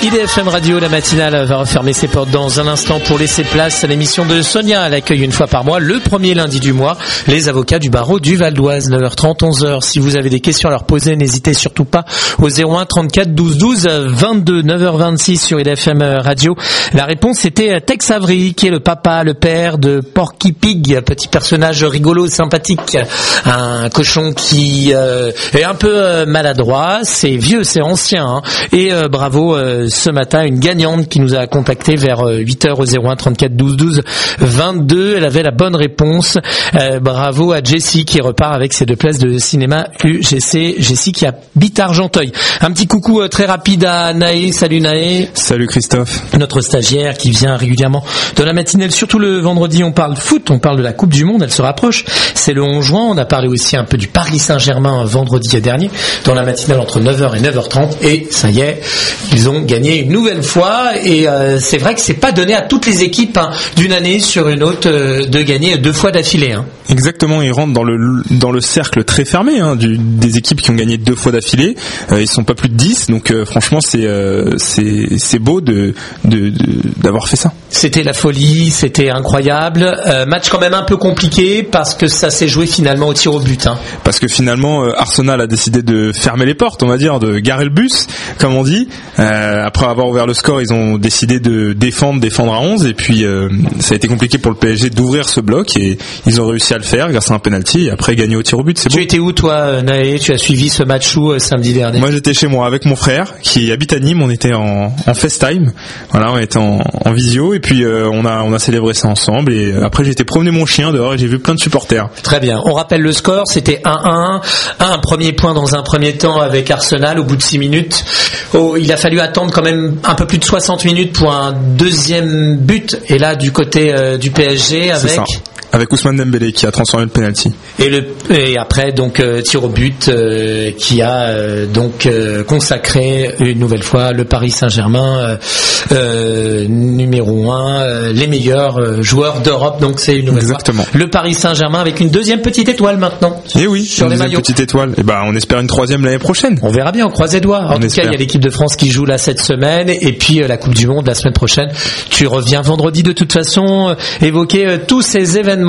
IDFM Radio, la matinale va refermer ses portes dans un instant pour laisser place à l'émission de Sonia. Elle accueille une fois par mois, le premier lundi du mois, les avocats du barreau du Val d'Oise, 9h30, 11h. Si vous avez des questions à leur poser, n'hésitez surtout pas au 01 34 12 12 22, 9h26 sur IDFM Radio. La réponse était Tex Avery, qui est le papa, le père de Porky Pig, petit personnage rigolo, sympathique, un cochon qui est un peu maladroit, c'est vieux, c'est ancien, hein. Et bravo ce matin, une gagnante qui nous a contacté vers 8h au 01 34 12 12 22. Elle avait la bonne réponse. Bravo à Jessie qui repart avec ses 2 places de cinéma UGC. Jessie qui habite Argenteuil. Un petit coucou très rapide à Naé. Salut Naé. Salut Christophe. Notre stagiaire qui vient régulièrement de la matinale. Surtout le vendredi, on parle foot, on parle de la Coupe du Monde. Elle se rapproche. C'est le 11 juin. On a parlé aussi un peu du Paris Saint-Germain vendredi dernier dans la matinale entre 9h et 9h30. Et ça y est, ils ont gagné une nouvelle fois. Et c'est vrai que c'est pas donné à toutes les équipes d'une année sur une autre de gagner 2 fois d'affilée. Exactement, ils rentrent dans le cercle très fermé des équipes qui ont gagné 2 fois d'affilée. Ils sont pas plus de 10, donc franchement c'est beau d'avoir fait ça. C'était la folie, c'était incroyable. Match quand même un peu compliqué parce que ça s'est joué finalement au tir au but. Parce que finalement Arsenal a décidé de fermer les portes, on va dire, de garer le bus, comme on dit. Après avoir ouvert le score, ils ont décidé de défendre à 11, et puis ça a été compliqué pour le PSG d'ouvrir ce bloc, et ils ont réussi à le faire grâce à un penalty, et après gagner au tir au but. C'est beau. Tu étais où toi, Naé? Tu as suivi ce match où samedi dernier? Moi j'étais chez moi avec mon frère qui habite à Nîmes. On était en FaceTime, voilà, on était en visio, et puis on a célébré ça ensemble, et après j'ai été promener mon chien dehors et j'ai vu plein de supporters. Très bien, on rappelle le score, c'était 1-1, un premier point dans un premier temps avec Arsenal au bout de 6 minutes. Il a fallu attendre quand même un peu plus de 60 minutes pour un deuxième but, et là du côté du PSG avec Ousmane Dembélé qui a transformé le penalty. Et après donc tir au but qui a donc consacré une nouvelle fois le Paris Saint-Germain numéro 1, les meilleurs joueurs d'Europe. Donc c'est une nouvelle Exactement. fois le Paris Saint-Germain avec une deuxième petite étoile maintenant. Et oui, sur les maillots. Petite étoile. Et on espère une 3e l'année prochaine. On verra bien, on croise les doigts. En tout cas, il y a l'équipe de France qui joue là cette semaine, et puis la Coupe du Monde la semaine prochaine. Tu reviens vendredi de toute façon évoquer tous ces événements